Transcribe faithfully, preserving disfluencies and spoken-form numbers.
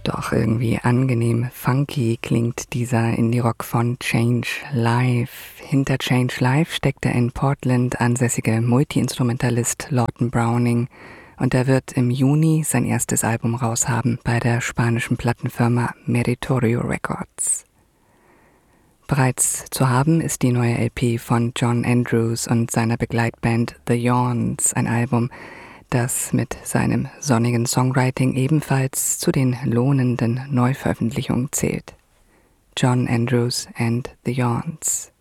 Doch irgendwie angenehm funky klingt dieser Indie-Rock von Change Live. Hinter Change Live steckt der in Portland ansässige Multi-Instrumentalist Lawton Browning und er wird im Juni sein erstes Album raushaben bei der spanischen Plattenfirma Meritorio Records. Bereits zu haben ist die neue L P von John Andrews und seiner Begleitband The Yawns, ein Album, das mit seinem sonnigen Songwriting ebenfalls zu den lohnenden Neuveröffentlichungen zählt. John Andrews and The Yawns.